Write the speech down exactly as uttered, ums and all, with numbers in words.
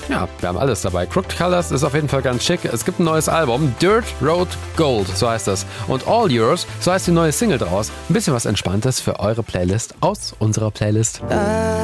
Ja, wir haben alles dabei. Crooked Colors ist auf jeden Fall ganz schick. Es gibt ein neues Album, Dirt Road Gold, so heißt das. Und All Yours, so heißt die neue Single draus. Ein bisschen was Entspanntes für eure Playlist aus unserer Playlist.